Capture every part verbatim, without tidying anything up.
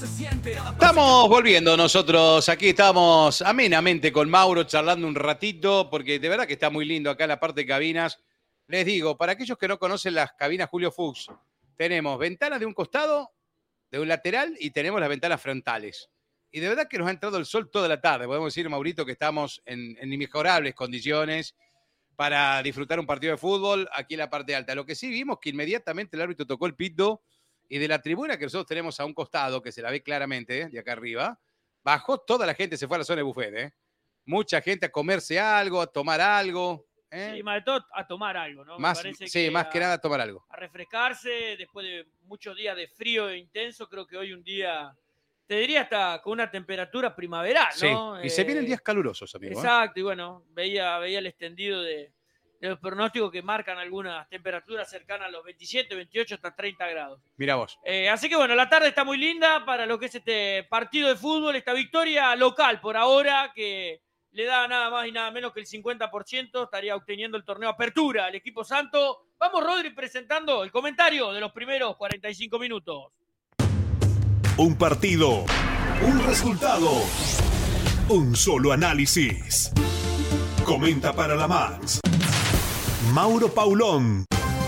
Estamos volviendo nosotros, aquí estamos amenamente con Mauro charlando un ratito, porque de verdad que está muy lindo acá en la parte de cabinas. Les digo, para aquellos que no conocen las cabinas Julio Fuchs, tenemos ventanas de un costado, de un lateral y tenemos las ventanas frontales. Y de verdad que nos ha entrado el sol toda la tarde. Podemos decir, Maurito, que estamos en, en inmejorables condiciones para disfrutar un partido de fútbol aquí en la parte alta. Lo que sí vimos que inmediatamente el árbitro tocó el pito y de la tribuna que nosotros tenemos a un costado, que se la ve claramente, ¿eh? De acá arriba, bajó toda la gente, se fue a la zona de buffet, ¿eh? Mucha gente a comerse algo, a tomar algo. ¿eh? Sí, más de todo a tomar algo, ¿no? Más, Me parece sí, que más a, que nada a tomar algo. A refrescarse después de muchos días de frío e intenso. Creo que hoy un día, te diría hasta con una temperatura primaveral, ¿no? Sí, y eh, se vienen días calurosos, amigo. Exacto, ¿eh? Y bueno, veía, veía el extendido de, de los pronósticos que marcan algunas temperaturas cercanas a los veintisiete, veintiocho hasta treinta grados. Mira vos. Eh, así que bueno, la tarde está muy linda para lo que es este partido de fútbol, esta victoria local por ahora, que le da nada más y nada menos que el cincuenta por ciento, estaría obteniendo el torneo Apertura al equipo santo. Vamos, Rodri, presentando el comentario de los primeros cuarenta y cinco minutos. Un partido, un resultado, un solo análisis. Comenta para la Max Mauro Paulón.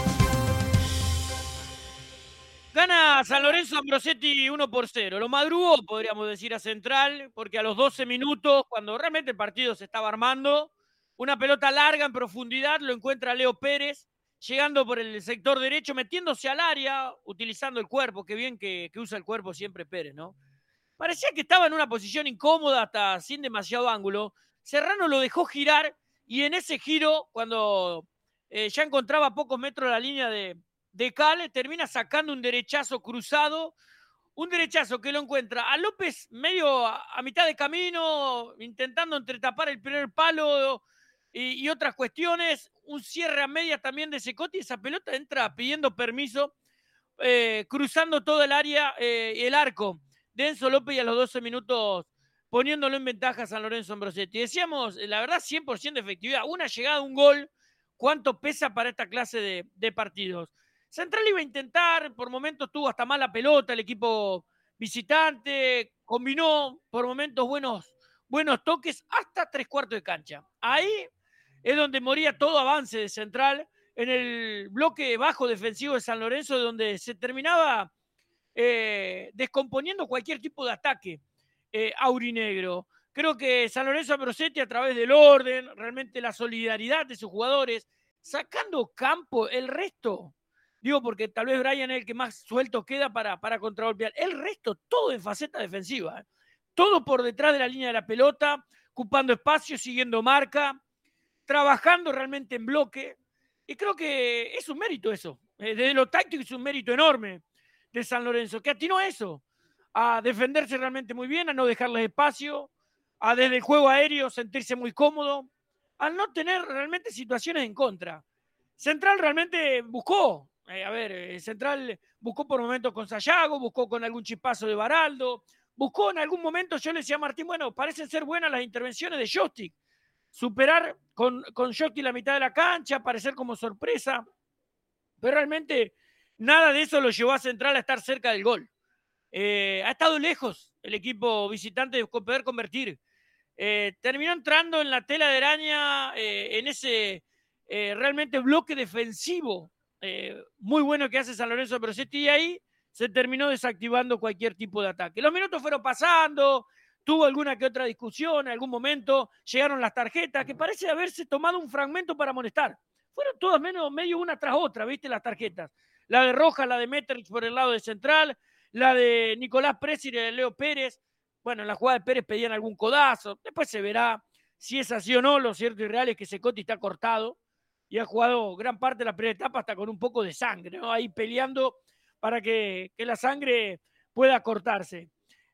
Gana San Lorenzo Ambrosetti uno por cero. Lo madrugó, podríamos decir, a Central, porque a los doce minutos, cuando realmente el partido se estaba armando, una pelota larga en profundidad lo encuentra Leo Pérez, llegando por el sector derecho, metiéndose al área, utilizando el cuerpo. Qué bien que, que usa el cuerpo siempre Pérez, ¿no? Parecía que estaba en una posición incómoda, hasta sin demasiado ángulo. Serrano lo dejó girar y en ese giro, cuando eh, ya encontraba a pocos metros la línea de, de Cal, termina sacando un derechazo cruzado, un derechazo que lo encuentra a López medio a, a mitad de camino, intentando entretapar el primer palo y, y otras cuestiones, un cierre a media también de Cecotti, esa pelota entra pidiendo permiso, eh, cruzando todo el área, eh, el arco de Enzo López, y a los doce minutos poniéndolo en ventaja a San Lorenzo Ambrosetti. Decíamos, la verdad, cien por ciento de efectividad, una llegada, un gol, ¿cuánto pesa para esta clase de, de partidos? Central iba a intentar, por momentos tuvo hasta mala pelota el equipo visitante, combinó por momentos buenos, buenos toques hasta tres cuartos de cancha. Ahí es donde moría todo avance de Central, en el bloque bajo defensivo de San Lorenzo, donde se terminaba eh, descomponiendo cualquier tipo de ataque eh, aurinegro. Creo que San Lorenzo Ambrosetti, a través del orden, realmente la solidaridad de sus jugadores, sacando campo, el resto, digo porque tal vez Brian es el que más suelto queda para, para contragolpear, el resto todo en faceta defensiva, ¿eh? Todo por detrás de la línea de la pelota, ocupando espacio, siguiendo marca, trabajando realmente en bloque, y creo que es un mérito eso, eh, desde lo táctico es un mérito enorme de San Lorenzo, que atinó a eso, a defenderse realmente muy bien, a no dejarles espacio, a desde el juego aéreo sentirse muy cómodo, a no tener realmente situaciones en contra. Central realmente buscó, eh, a ver, eh, Central buscó por momentos con Sayago, buscó con algún chispazo de Baraldo, buscó en algún momento, yo le decía a Martín, bueno, parecen ser buenas las intervenciones de Jostick, superar con, con Jostick la mitad de la cancha, parecer como sorpresa, pero realmente nada de eso lo llevó a Central a estar cerca del gol. Eh, ha estado lejos el equipo visitante de poder convertir. Eh, terminó entrando en la tela de araña, eh, en ese eh, realmente bloque defensivo eh, muy bueno que hace San Lorenzo Ambrosetti, y ahí se terminó desactivando cualquier tipo de ataque. Los minutos fueron pasando, tuvo alguna que otra discusión, en algún momento llegaron las tarjetas, que parece haberse tomado un fragmento para amonestar. Fueron todas menos, medio una tras otra, ¿viste? Las tarjetas. La de Rojas, la de Meterich por el lado de Central, la de Nicolás Presi y de Leo Pérez. Bueno, en la jugada de Pérez pedían algún codazo. Después se verá si es así o no. Lo cierto y real es que Cecotti está cortado y ha jugado gran parte de la primera etapa hasta con un poco de sangre, ¿no? Ahí peleando para que, que la sangre pueda cortarse.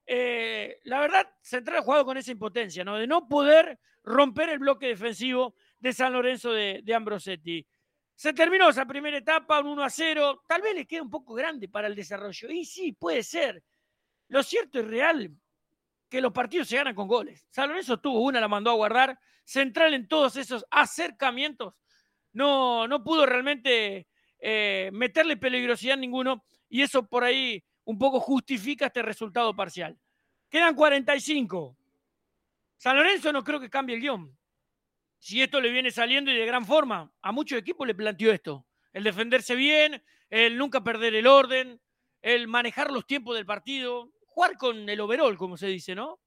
Eh, la verdad, Central ha jugado con esa impotencia, ¿no? De no poder romper el bloque defensivo de San Lorenzo de, de Ambrosetti. Se terminó esa primera etapa, un uno a cero. Tal vez le queda un poco grande para el desarrollo. Y sí, puede ser. Lo cierto y real que los partidos se ganan con goles. San Lorenzo tuvo una, la mandó a guardar. Central en todos esos acercamientos no, no pudo realmente eh, meterle peligrosidad a ninguno, y eso por ahí un poco justifica este resultado parcial. Quedan cuarenta y cinco. San Lorenzo no creo que cambie el guión. Si esto le viene saliendo y de gran forma, a muchos equipos le planteó esto. El defenderse bien, el nunca perder el orden, el manejar los tiempos del partido, jugar con el overall, como se dice, ¿no?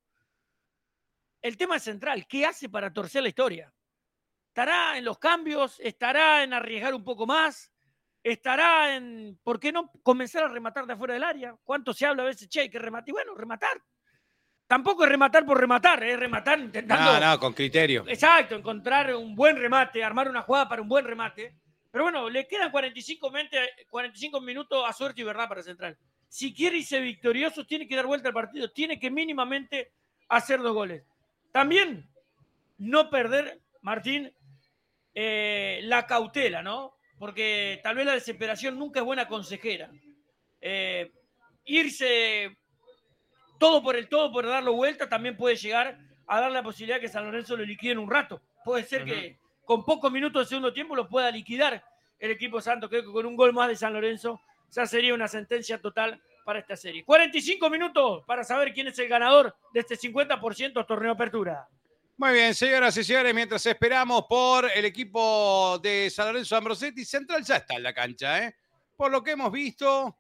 El tema es central. ¿Qué hace para torcer la historia? ¿Estará en los cambios? ¿Estará en arriesgar un poco más? ¿Estará en, por qué no, comenzar a rematar de afuera del área? ¿Cuánto se habla a veces, che, hay que rematar? Y bueno, rematar. Tampoco es rematar por rematar, es rematar intentando... No, no, con criterio. Exacto, encontrar un buen remate, armar una jugada para un buen remate. Pero bueno, le quedan cuarenta y cinco, cuarenta y cinco minutos a suerte y verdad para Central. Si quiere irse victorioso, tiene que dar vuelta al partido, tiene que mínimamente hacer dos goles. También no perder, Martín, eh, la cautela, ¿no? Porque tal vez la desesperación nunca es buena consejera. Eh, irse todo por el todo, por darlo vuelta, también puede llegar a dar la posibilidad que San Lorenzo lo liquide en un rato. Puede ser uh-huh. que con pocos minutos de segundo tiempo lo pueda liquidar el equipo santo. Creo que con un gol más de San Lorenzo ya sería una sentencia total para esta serie. cuarenta y cinco minutos para saber quién es el ganador de este cincuenta por ciento torneo apertura. Muy bien, señoras y señores, mientras esperamos por el equipo de San Lorenzo Ambrosetti, Central ya está en la cancha, ¿eh? Por lo que hemos visto,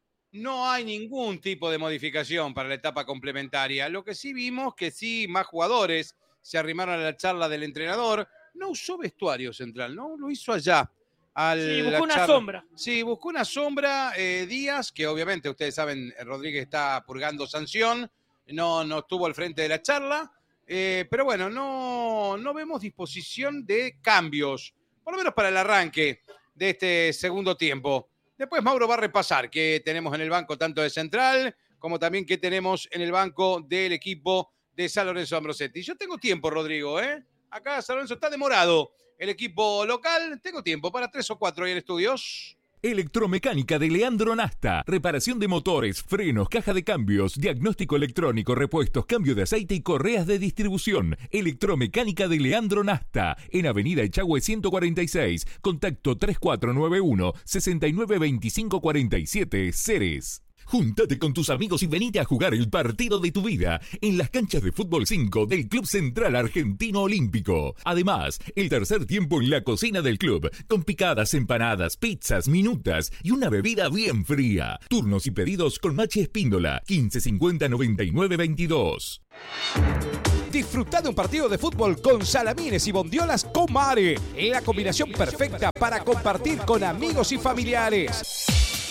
no hay ningún tipo de modificación para la etapa complementaria. Lo que sí vimos, que sí, más jugadores se arrimaron a la charla del entrenador. No usó vestuario Central, ¿no? Lo hizo allá. Al, sí, buscó una charla. sombra. Sí, buscó una sombra. Eh, Díaz, que obviamente ustedes saben, Rodríguez está purgando sanción, no, no estuvo al frente de la charla. Eh, pero bueno, no, no vemos disposición de cambios, por lo menos para el arranque de este segundo tiempo. Después Mauro va a repasar qué tenemos en el banco tanto de Central como también qué tenemos en el banco del equipo de San Lorenzo Ambrosetti. Yo tengo tiempo, Rodrigo, ¿eh? Acá San Lorenzo está demorado. El equipo local, tengo tiempo para tres o cuatro ahí en estudios. Electromecánica de Leandro Nasta. Reparación de motores, frenos, caja de cambios, diagnóstico electrónico, repuestos, cambio de aceite y correas de distribución. Electromecánica de Leandro Nasta. En Avenida Echagüe ciento cuarenta y seis. Contacto tres cuatro nueve uno, seis nueve dos cinco cuatro siete, Ceres. Júntate con tus amigos y venite a jugar el partido de tu vida en las canchas de Fútbol cinco del Club Central Argentino Olímpico. Además, el tercer tiempo en la cocina del club, con picadas, empanadas, pizzas, minutas y una bebida bien fría. Turnos y pedidos con Machi Espíndola, quince cincuenta noventa y nueve veintidós. Disfruta de un partido de fútbol con salamines y bondiolas Comare, la combinación perfecta para compartir con amigos y familiares.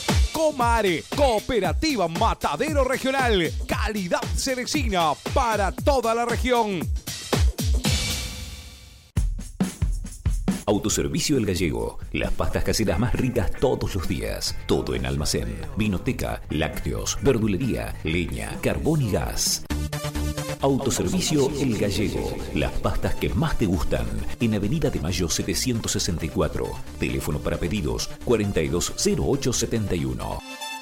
Comare, Cooperativa Matadero Regional, calidad Cerecina para toda la región. Autoservicio El Gallego, las pastas caseras más ricas todos los días, todo en almacén, vinoteca, lácteos, verdulería, leña, carbón y gas. Autoservicio El Gallego, las pastas que más te gustan, en Avenida de Mayo setecientos sesenta y cuatro, teléfono para pedidos cuarenta y dos cero ocho setenta y uno.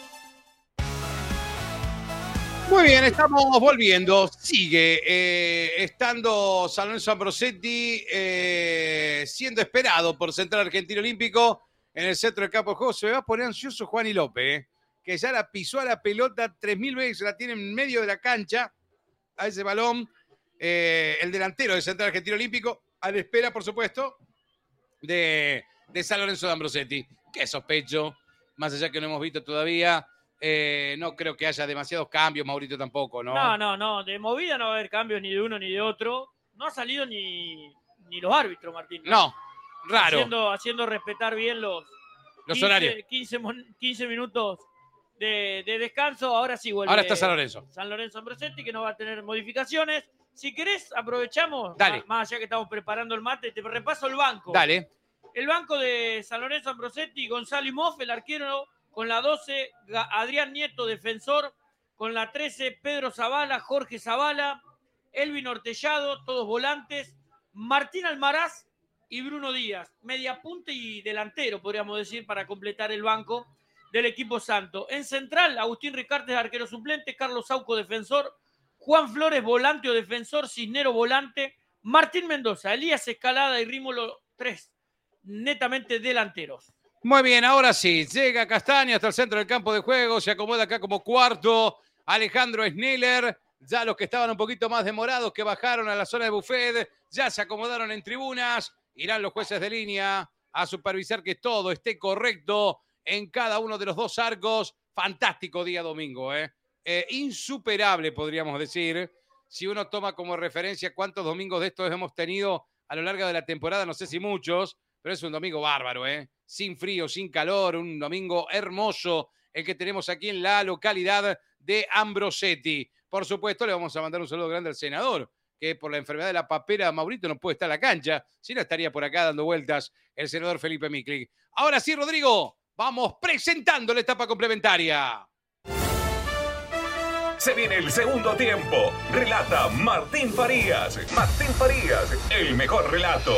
Muy bien, estamos volviendo, sigue eh, estando San Lorenzo Ambrosetti eh, siendo esperado por Central Argentino Olímpico en el centro del campo de juego. Se va a poner ansioso Juani López, eh, que ya la pisó a la pelota tres mil veces, la tiene en medio de la cancha a ese balón, eh, el delantero de Central Argentino Olímpico, a la espera, por supuesto, de, de San Lorenzo de Ambrosetti. Qué sospecho, más allá que no hemos visto todavía, eh, no creo que haya demasiados cambios, Maurito tampoco, ¿no? No, no, no, de movida no va a haber cambios ni de uno ni de otro. No ha salido ni, ni los árbitros, Martín. No, no raro. Haciendo, haciendo respetar bien los, los quince, horarios. quince, quince minutos De, de descanso. Ahora sí vuelve. Ahora está San Lorenzo. San Lorenzo Ambrosetti, que no va a tener modificaciones. Si querés, aprovechamos. Dale. Más allá que estamos preparando el mate, te repaso el banco. Dale. El banco de San Lorenzo Ambrosetti, Gonzalo Imoff, el arquero, con la doce, Adrián Nieto, defensor, con la trece, Pedro Zavala, Jorge Zavala, Elvin Ortellado, todos volantes, Martín Almaraz y Bruno Díaz. Media punta y delantero, podríamos decir, para completar el banco del equipo santo. En central, Agustín Ricartes, arquero suplente, Carlos Sauco, defensor, Juan Flores, volante o defensor, Cisnero, volante, Martín Mendoza, Elías Escalada y Rímolo, tres, netamente delanteros. Muy bien, ahora sí, llega Castaña hasta el centro del campo de juego, se acomoda acá como cuarto Alejandro Schneller, ya los que estaban un poquito más demorados, que bajaron a la zona de buffet, ya se acomodaron en tribunas, irán los jueces de línea a supervisar que todo esté correcto en cada uno de los dos arcos. Fantástico día domingo, ¿eh? Eh, insuperable, podríamos decir, si uno toma como referencia cuántos domingos de estos hemos tenido a lo largo de la temporada, no sé si muchos, pero es un domingo bárbaro, ¿eh? Sin frío, sin calor, un domingo hermoso el que tenemos aquí en la localidad de Ambrosetti. Por supuesto, le vamos a mandar un saludo grande al senador, que por la enfermedad de la papera, Maurito no puede estar en la cancha, si no estaría por acá dando vueltas el senador Felipe Miklik. Ahora sí, Rodrigo, vamos presentando la etapa complementaria. Se viene el segundo tiempo. Relata Martín Farías. Martín Farías, el mejor relato.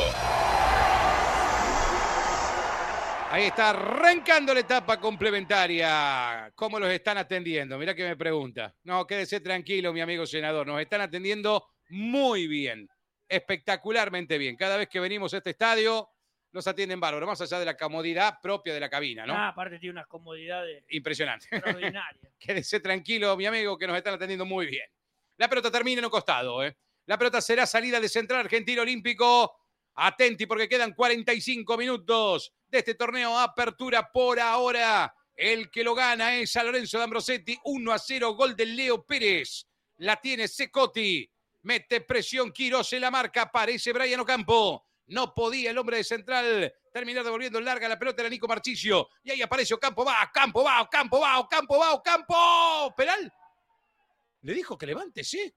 Ahí está arrancando la etapa complementaria. ¿Cómo los están atendiendo? Mirá que me pregunta. No, quédese tranquilo, mi amigo senador. Nos están atendiendo muy bien. Espectacularmente bien. Cada vez que venimos a este estadio, nos atienden bárbaro. Más allá de la comodidad propia de la cabina, ¿no? Ah, aparte tiene unas comodidades impresionante. Extraordinarias. Quédese tranquilo, mi amigo, que nos están atendiendo muy bien. La pelota termina en un costado, ¿eh? La pelota será salida de Central Argentino Olímpico. Atenti porque quedan cuarenta y cinco minutos de este torneo Apertura por ahora. El que lo gana es San Lorenzo de Ambrosetti. uno a cero, gol de Leo Pérez. La tiene Secotti. Mete presión Quirós en la marca. Aparece Brian Ocampo. No podía el hombre de Central terminar devolviendo larga la pelota a Nico Marchisio. Y ahí aparece Ocampo. Va, Ocampo, va, Ocampo, va, Ocampo, va, Ocampo. ¿Penal? Le dijo que levántese.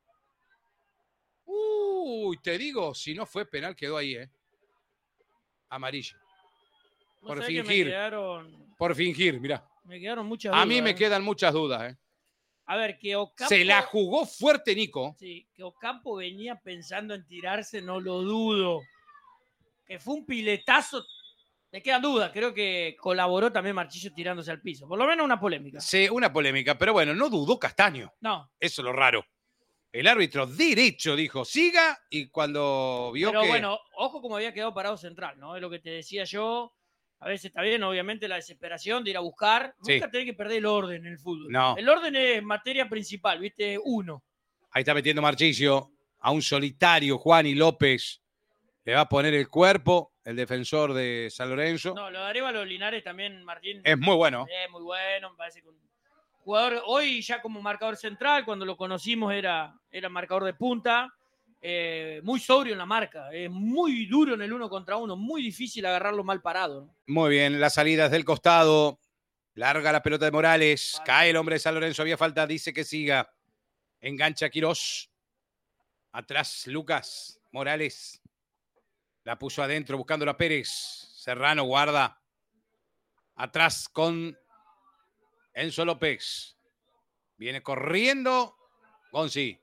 Uy, te digo, si no fue penal, quedó ahí, ¿eh? Amarillo. Por fingir. Me quedaron, por fingir, mirá. Me quedaron muchas dudas. A mí me ¿eh? quedan muchas dudas, ¿eh? A ver, que Ocampo... Se la jugó fuerte, Nico. Sí, que Ocampo venía pensando en tirarse, no lo dudo. Que fue un piletazo, me quedan dudas. Creo que colaboró también Marchisio tirándose al piso. Por lo menos una polémica. Sí, una polémica, pero bueno, no dudó Castaño. No. Eso es lo raro. El árbitro derecho dijo, siga, y cuando vio pero que... Pero bueno, ojo como había quedado parado Central, ¿no? Es lo que te decía yo. A veces está bien, obviamente, la desesperación de ir a buscar. Sí. Nunca tenés que perder el orden en el fútbol. No. El orden es materia principal, ¿viste? Uno. Ahí está metiendo Marchisio a un solitario, Juan y López. Le va a poner el cuerpo, el defensor de San Lorenzo. No, lo de Arévalo Linares también, Martín. Es muy bueno. Es muy bueno, me parece que un jugador, hoy ya como marcador central, cuando lo conocimos era, era marcador de punta, eh, muy sobrio en la marca, es eh, muy duro en el uno contra uno, muy difícil agarrarlo mal parado, ¿no? Muy bien, las salidas del costado, larga la pelota de Morales, vale. Cae el hombre de San Lorenzo, había falta, dice que siga, engancha Quirós, atrás Lucas Morales, la puso adentro buscando a Pérez, Serrano guarda, atrás con Enzo López, viene corriendo Gonzi,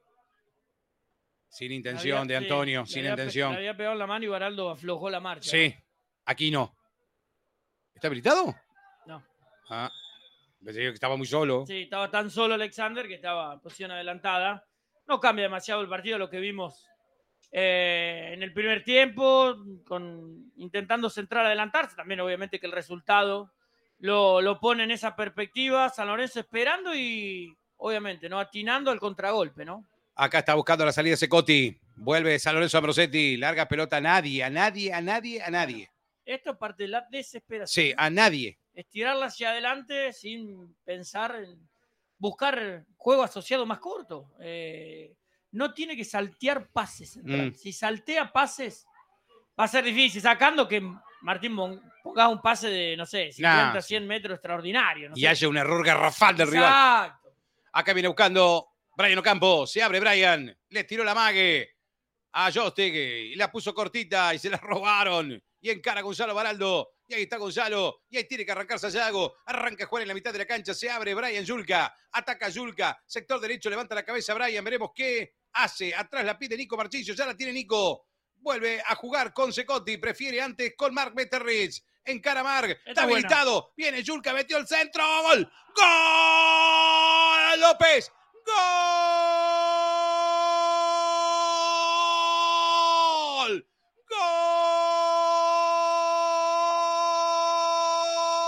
sin intención había, de Antonio, sí, sin le intención. Le había pegado la mano y Baraldo aflojó la marcha. Sí, aquí no. ¿Está habilitado? No. Ah, pensé que estaba muy solo. Sí, estaba tan solo Alexander que estaba en posición adelantada. No cambia demasiado el partido lo que vimos eh, en el primer tiempo, con, intentando centrar, adelantarse. También obviamente que el resultado lo, lo pone en esa perspectiva. San Lorenzo esperando y obviamente no atinando al contragolpe, ¿no? Acá está buscando la salida Secotti. Vuelve San Lorenzo Ambrosetti. Larga pelota a nadie, a nadie, a nadie, a nadie. Esto es parte de la desesperación. Sí, a nadie. Estirarla hacia adelante sin pensar en buscar juego asociado más corto. Eh, no tiene que saltear pases. Mm. Si saltea pases, va a ser difícil. Sacando que Martín ponga un pase de, no sé, cincuenta, nah, cien metros extraordinario. No y sé. haya un error garrafal del Exacto. rival. Acá viene buscando Brian Ocampo. Se abre Brian. Le tiró la mague a Jostig y la puso cortita y se la robaron. Y encara Gonzalo Baraldo. Y ahí está Gonzalo. Y ahí tiene que arrancar Sayago. Arranca Juan en la mitad de la cancha. Se abre Brian Yulka. Ataca Yulka. Sector derecho. Levanta la cabeza Brian. Veremos qué hace. Atrás la pide Nico Marchisio. Ya la tiene Nico. Vuelve a jugar con Secotti. Prefiere antes con Mark Betterrich. Encara Mark. Está, está habilitado. Buena. Viene Yulka. Metió el centro. ¡Gol! ¡Gol! López. ¡Gol! ¡Gol!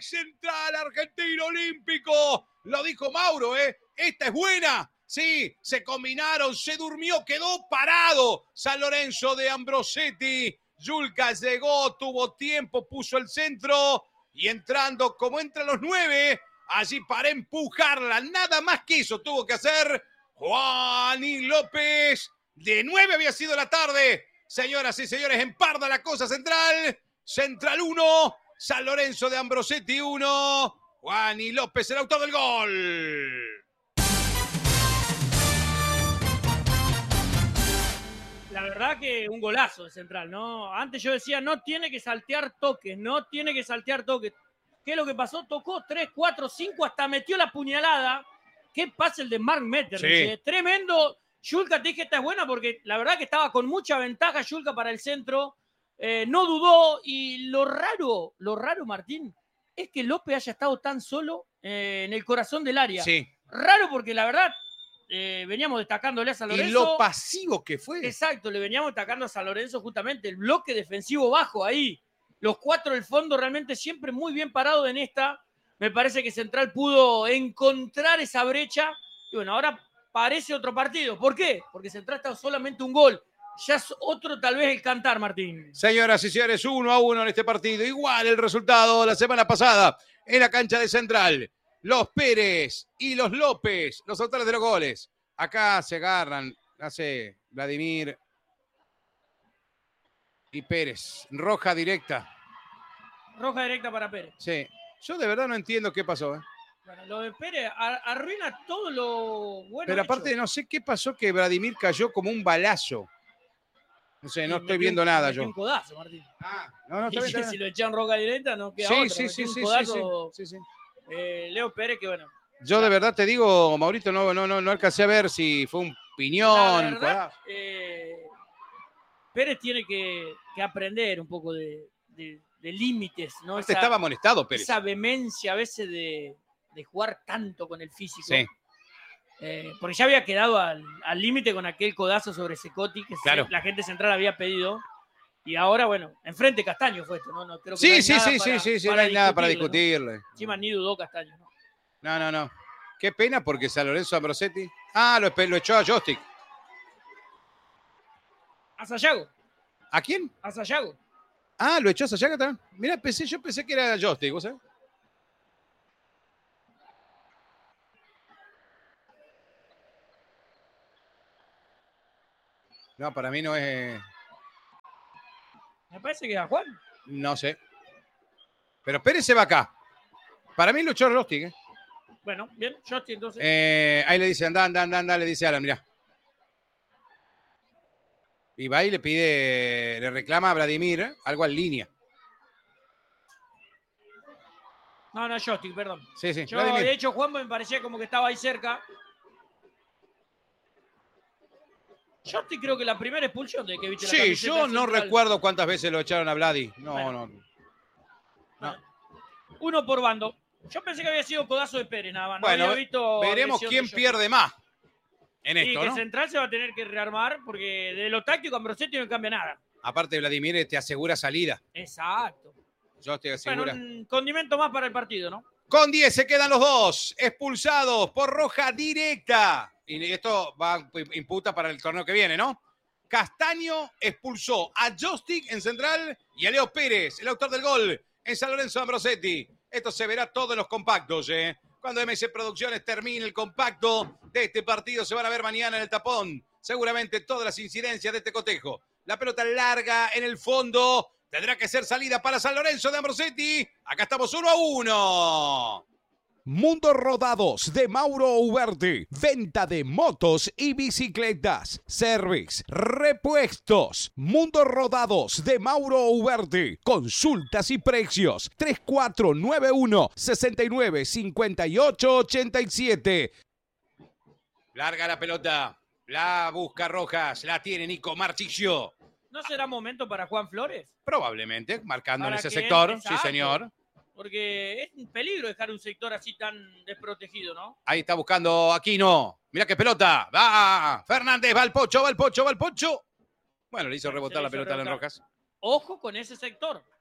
Central Argentino Olímpico. Lo dijo Mauro, ¿eh? Esta es buena. Sí, se combinaron, se durmió, quedó parado San Lorenzo de Ambrosetti. Yulka llegó, tuvo tiempo, puso el centro y entrando como entran los nueve, allí para empujarla. Nada más que eso tuvo que hacer Juaní López. De nueve había sido la tarde. Señoras y señores, emparda la cosa Central. Central uno, San Lorenzo de Ambrosetti uno. Juaní López, el autor del gol. La verdad que un golazo de Central, ¿no? Antes yo decía, no tiene que saltear toques, no tiene que saltear toques. ¿Qué es lo que pasó? Tocó tres, cuatro, cinco, hasta metió la puñalada. ¿Qué pasa el de Mark Metternich? Sí. Tremendo. Yulka, te dije, esta es buena porque la verdad que estaba con mucha ventaja Yulka para el centro. Eh, no dudó y lo raro, lo raro, Martín, es que López haya estado tan solo eh, en el corazón del área. Sí. Raro porque la verdad... Eh, veníamos destacándole a San Lorenzo. Y lo pasivo que fue. Exacto, le veníamos destacando a San Lorenzo justamente el bloque defensivo bajo ahí. Los cuatro del fondo realmente siempre muy bien parados en esta. Me parece que Central pudo encontrar esa brecha. Y bueno, ahora parece otro partido. ¿Por qué? Porque Central está solamente un gol. Ya es otro tal vez el cantar, Martín. Señoras y señores, uno a uno en este partido. Igual el resultado la semana pasada en la cancha de Central. Los Pérez y los López, los autores de los goles. Acá se agarran, hace Vladimir y Pérez. Roja directa. Roja directa para Pérez. Sí. Yo de verdad no entiendo qué pasó. ¿eh? Bueno, lo de Pérez arruina todo lo bueno. Pero aparte, hecho. No sé qué pasó que Vladimir cayó como un balazo. No sé, no estoy viendo un, nada yo. Un codazo, Martín. Ah, no, no, está bien, está bien. Si lo echan roja directa, no queda sí, otra. Sí, sí, sí, codazo, sí, sí, sí. Eh, Leo Pérez, que bueno. Yo de verdad te digo, Maurito, no, no, no, no alcancé a ver si fue un piñón. La verdad, eh, Pérez tiene que, que aprender un poco de, de, de límites, ¿no? Esa, estaba amonestado, Pérez. Esa vehemencia a veces de, de jugar tanto con el físico. Sí. Eh, porque ya había quedado al límite con aquel codazo sobre Secotti que claro. se, la gente central había pedido. Y ahora, bueno, enfrente Castaño fue esto, ¿no? no creo que sí, no hay sí, nada sí, para, sí, sí, para no hay nada para discutirle. ¿no? Encima ni dudó Castaño, ¿no? No, no, no. Qué pena porque San Lorenzo Ambrosetti. Ah, lo, lo echó a Joystick. A Sayago. ¿A quién? A Sayago. Ah, lo echó a Sayago también. Mirá, pensé, yo pensé que era Joystick, ¿vos sabés? No, para mí no es. Me parece que era Juan. No sé. Pero Pérez se va acá. Para mí lo echó a Joystick, ¿eh? Bueno, bien, Joystick entonces. Eh, ahí le dice, anda, anda, anda, anda, le dice Alan, mirá. Y va y le pide, le reclama a Vladimir ¿eh? algo en línea. No, no, Joystick, perdón. Sí, sí. Yo, Vladimir. de hecho, Juan me parecía como que estaba ahí cerca. Joystick creo que la primera expulsión de que viste la Sí, yo no central. recuerdo cuántas veces lo echaron a Vladi. No, bueno. no. no. Uno por bando. Yo pensé que había sido codazo de Pérez, nada más. No bueno, había visto veremos quién pierde más en y esto, que ¿no? Central se va a tener que rearmar porque de lo táctico Ambrosetti no cambia nada. Aparte, Vladimir te asegura salida. Exacto. Yo te aseguro. Bueno, un condimento más para el partido, ¿no? Con diez se quedan los dos expulsados por roja directa. Y esto va imputa para el torneo que viene, ¿no? Castaño expulsó a Joystick en Central y a Leo Pérez, el autor del gol, en San Lorenzo de Ambrosetti. Esto se verá todo en los compactos, ¿eh? Cuando M S Producciones termine el compacto de este partido, se van a ver mañana en el tapón. Seguramente todas las incidencias de este cotejo. La pelota larga en el fondo. Tendrá que ser salida para San Lorenzo de Ambrosetti. Acá estamos uno a uno. Mundo Rodados de Mauro Ugarte. Venta de motos y bicicletas. Service, repuestos. Mundo Rodados de Mauro Ugarte. Consultas y precios. tres cuatro nueve uno, seis nueve cinco ocho ocho siete. Larga la pelota. La busca Rojas. La tiene Nico Marchicio. ¿No será momento para Juan Flores? Probablemente, marcando en Para ese que sector. él, Sí, señor. Porque es un peligro dejar un sector así tan desprotegido, ¿no? Ahí está buscando Aquino. Mirá qué pelota. Va Fernández, va el Pocho, va el Pocho, va el Pocho. Bueno, le hizo rebotar le la hizo pelota a Alan rebotar. Rojas. Ojo con ese sector.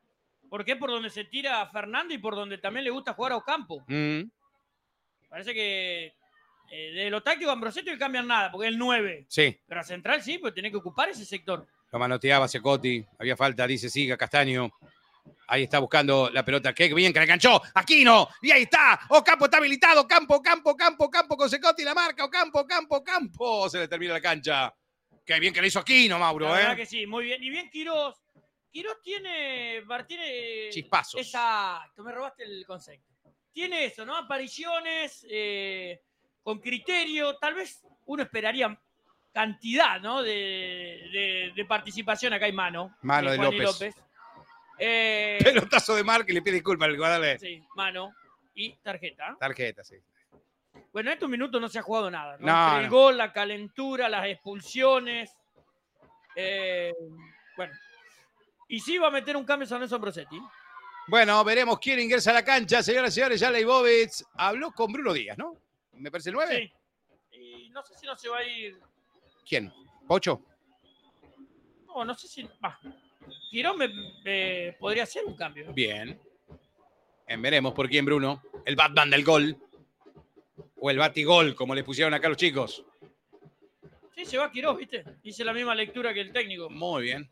Porque es por donde se tira a Fernando y por donde también le gusta jugar a Ocampo. Mm. Parece que eh, de lo táctico a Ambrosetti no le cambian nada, porque es el nueve. Sí, Pero a Central sí, pues tiene que ocupar ese sector. lo manoteaba Cecotti. Había falta, dice Siga, Castaño. Ahí está buscando la pelota. Qué bien que le enganchó. Aquino. Y ahí está. Ocampo está habilitado. Campo, campo, campo, campo con Cecotti. La marca. Ocampo, campo, campo. Se le termina la cancha. Qué bien que le hizo Aquino, Mauro, La verdad ¿eh? que sí, muy bien. Y bien Quirós. Quirós tiene, Martínez... Chispazos. Exacto, me robaste el concepto. Tiene eso, ¿no? Apariciones eh, con criterio. Tal vez uno esperaría cantidad, ¿no? De, de, de participación. Acá hay mano. Mano de Juan y López. Eh, Pelotazo de Marc y le pide disculpas al guardale. sí, mano y tarjeta. Tarjeta, sí. Bueno, en estos minutos no se ha jugado nada, ¿no? No, Entre el no. gol, la calentura, las expulsiones. Eh, bueno. Y sí va a meter un cambio San Lorenzo Ambrosetti. Bueno, veremos quién ingresa a la cancha. Señoras y señores, ya Leibovitz habló con Bruno Díaz, ¿no? ¿Me parece el nueve? Sí. Y no sé si no se va a ir. ¿Quién? ¿Pocho? No, no sé si. Va. Quirón me, me podría hacer un cambio. Bien. En veremos por quién, Bruno. El Batman del gol. O el Batigol, como le pusieron acá los chicos. Sí, se va Quirós, ¿viste? Hice la misma lectura que el técnico. Muy bien.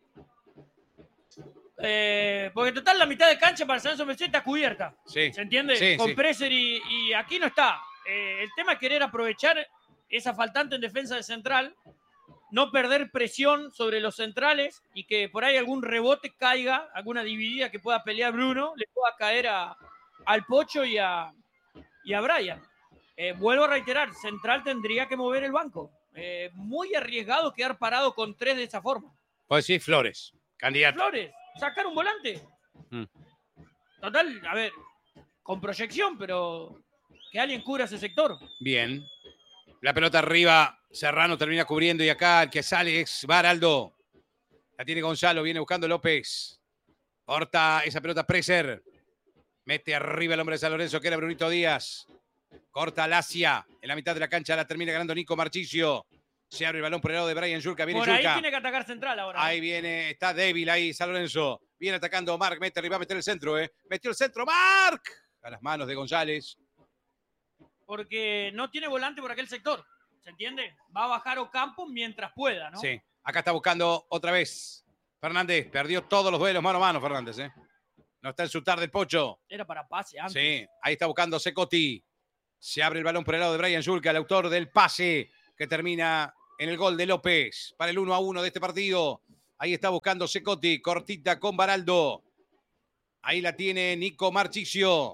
Eh, porque total la mitad de cancha para San Lorenzo Ambrosetti está cubierta. Sí. ¿Se entiende? Sí, Con sí. Preser y, y aquí no está. Eh, el tema es querer aprovechar esa faltante en defensa de Central, no perder presión sobre los centrales y que por ahí algún rebote caiga, alguna dividida que pueda pelear Bruno, le pueda caer a, al Pocho y a, y a Brian. Eh, vuelvo a reiterar, Central tendría que mover el banco. Eh, muy arriesgado quedar parado con tres de esa forma. Puedo decir Flores, candidato. Flores, sacar un volante. Mm. Total, a ver, con proyección, pero que alguien cubra ese sector. Bien. La pelota arriba, Serrano termina cubriendo y acá el que sale es Baraldo. La tiene Gonzalo, viene buscando López. Corta esa pelota Preser. Mete arriba el hombre de San Lorenzo que era Brunito Díaz. Corta Lacia. En la mitad de la cancha la termina ganando Nico Marchisio. Se abre el balón por el lado de Brian Yurka. Viene Por ahí Yurka. tiene que atacar Central ahora. Ahí viene, está débil ahí San Lorenzo. Viene atacando Marc, mete arriba, mete el centro, ¿eh? Metió el centro, Marc. A las manos de González. Porque no tiene volante por aquel sector. ¿Se entiende? Va a bajar Ocampo mientras pueda, ¿no? Sí. Acá está buscando otra vez Fernández. Perdió todos los duelos mano a mano, Fernández, ¿eh? No está en su tarde el Pocho. Era para pase antes. Sí. Ahí está buscando Cecotti. Se abre el balón por el lado de Brian Yurka, el autor del pase que termina en el gol de López para el uno a uno de este partido. Ahí está buscando Cecotti, cortita con Baraldo. Ahí la tiene Nico Marchisio.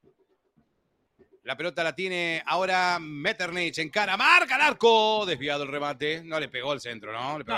La pelota la tiene ahora Metternich. Encara, marca al arco. Desviado el remate. No le pegó al centro, ¿no? Le pegó